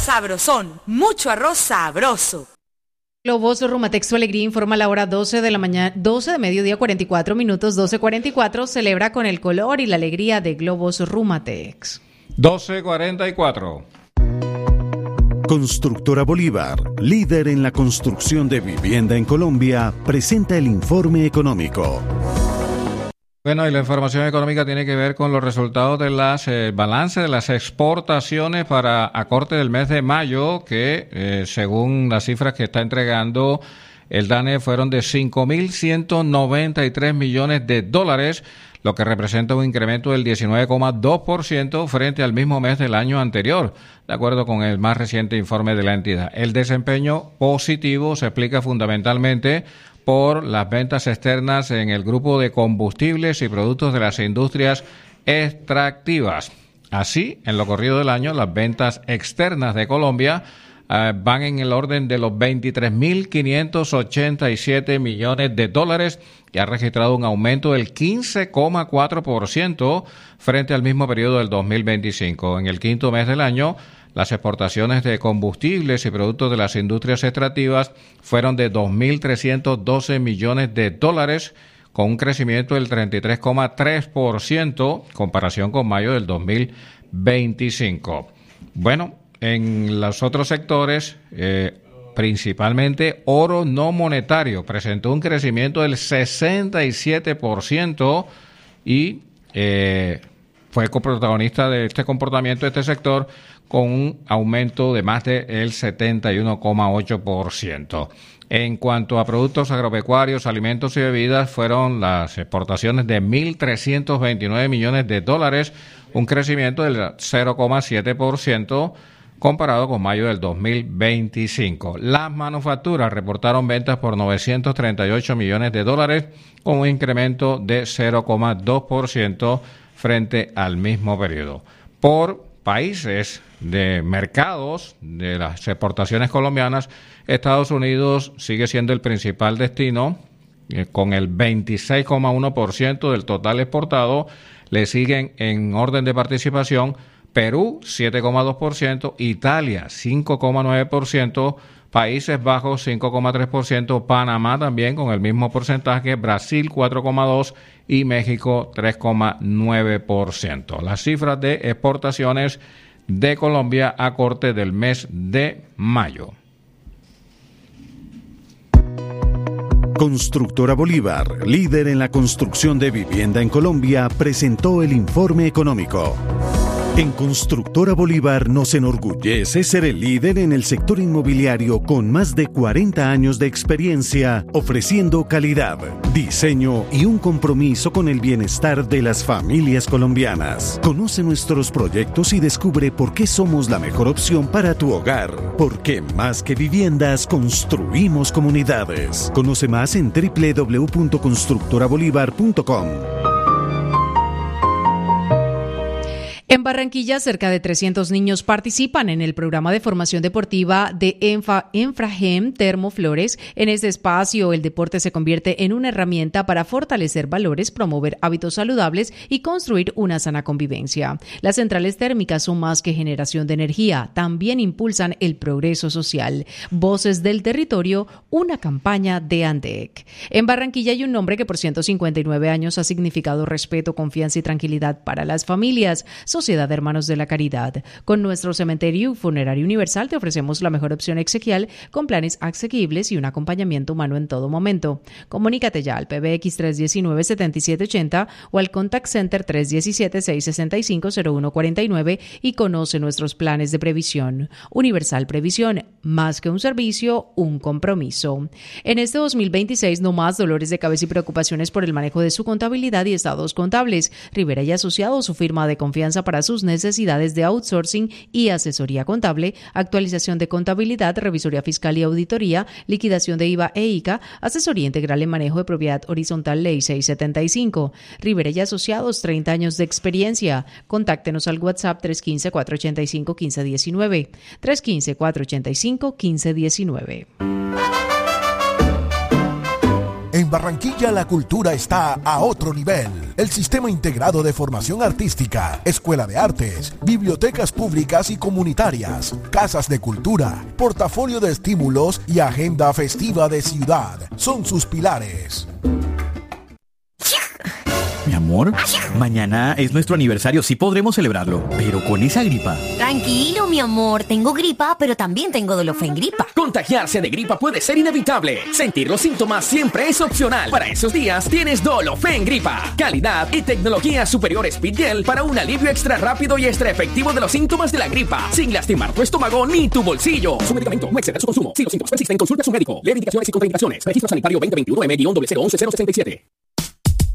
sabrosón, mucho arroz sabroso. Globos Rumatex, su alegría, informa a la hora 12 de la mañana, 12 de mediodía, 44 minutos, 12:44. Celebra con el color y la alegría de Globos Rumatex. 12:44. Constructora Bolívar, líder en la construcción de vivienda en Colombia, presenta el informe económico. Bueno, y la información económica tiene que ver con los resultados de las balance de las exportaciones para a corte del mes de mayo, que según las cifras que está entregando el DANE fueron de $5.193 millones, lo que representa un incremento del 19,2% frente al mismo mes del año anterior, de acuerdo con el más reciente informe de la entidad. El desempeño positivo se explica fundamentalmente por las ventas externas en el grupo de combustibles y productos de las industrias extractivas. Así, en lo corrido del año, las ventas externas de Colombia van en el orden de los $23.587 millones y ha registrado un aumento del 15,4% frente al mismo periodo del 2025. En el quinto mes del año, las exportaciones de combustibles y productos de las industrias extractivas fueron de $2.312 millones, con un crecimiento del 33,3% comparación con mayo del 2025. Bueno, en los otros sectores, principalmente oro no monetario, presentó un crecimiento del 67% y fue coprotagonista de este comportamiento de este sector, con un aumento de más del 71,8%. En cuanto a productos agropecuarios, alimentos y bebidas, fueron las exportaciones de $1.329 millones, un crecimiento del 0,7% comparado con mayo del 2025. Las manufacturas reportaron ventas por $938 millones, con un incremento de 0,2% frente al mismo periodo. Por países de mercados de las exportaciones colombianas, Estados Unidos sigue siendo el principal destino, con el 26,1% del total exportado. Le siguen en orden de participación Perú, 7,2%, Italia, 5,9%, Países Bajos, 5,3%, Panamá también con el mismo porcentaje, Brasil, 4,2% y México, 3,9%. Las cifras de exportaciones de Colombia a corte del mes de mayo. Constructora Bolívar, líder en la construcción de vivienda en Colombia, presentó el informe económico. En Constructora Bolívar nos enorgullece ser el líder en el sector inmobiliario con más de 40 años de experiencia, ofreciendo calidad, diseño y un compromiso con el bienestar de las familias colombianas. Conoce nuestros proyectos y descubre por qué somos la mejor opción para tu hogar. Porque más que viviendas, construimos comunidades. Conoce más en www.constructorabolívar.com. En Barranquilla, cerca de 300 niños participan en el programa de formación deportiva de Enfragem Termoflores. En este espacio, el deporte se convierte en una herramienta para fortalecer valores, promover hábitos saludables y construir una sana convivencia. Las centrales térmicas son más que generación de energía, también impulsan el progreso social. Voces del Territorio, una campaña de ANDEC. En Barranquilla hay un nombre que por 159 años ha significado respeto, confianza y tranquilidad para las familias. Sociedad de Hermanos de la Caridad. Con nuestro cementerio funerario universal te ofrecemos la mejor opción exequial con planes asequibles y un acompañamiento humano en todo momento. Comunícate ya al PBX 319-7780 o al Contact Center 317-665-0149 y conoce nuestros planes de previsión. Universal Previsión, más que un servicio, un compromiso. En este 2026, no más dolores de cabeza y preocupaciones por el manejo de su contabilidad y estados contables. Rivera y Asociados, su firma de confianza para sus necesidades de outsourcing y asesoría contable, actualización de contabilidad, revisoría fiscal y auditoría, liquidación de IVA e ICA, asesoría integral en manejo de propiedad horizontal Ley 675. Rivera y Asociados, 30 años de experiencia. Contáctenos al WhatsApp 315-485-1519. 315-485-1519. En Barranquilla la cultura está a otro nivel. El Sistema Integrado de Formación Artística, Escuela de Artes, bibliotecas públicas y comunitarias, casas de cultura, portafolio de estímulos y agenda festiva de ciudad son sus pilares. Mi amor, mañana es nuestro aniversario, sí podremos celebrarlo, pero con esa gripa. Tranquilo, mi amor, tengo gripa, pero también tengo Dolofen Gripa. Contagiarse de gripa puede ser inevitable. Sentir los síntomas siempre es opcional. Para esos días tienes Dolofen Gripa. Calidad y tecnología superior Speed Gel para un alivio extra rápido y extra efectivo de los síntomas de la gripa, sin lastimar tu estómago ni tu bolsillo. Su medicamento no excede su consumo. Si los síntomas persisten, consulte a su médico. Lee indicaciones y contraindicaciones. Registro Sanitario 2021 M-011-067.